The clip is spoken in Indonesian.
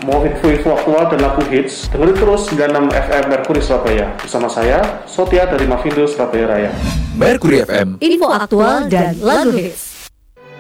Mau info-info aktual dan lagu hits, dengerin terus 96 FM Mercury Surabaya. Bersama saya, Sotia dari Mavindo Surabaya Raya. Mercury FM, info aktual dan lagu hits.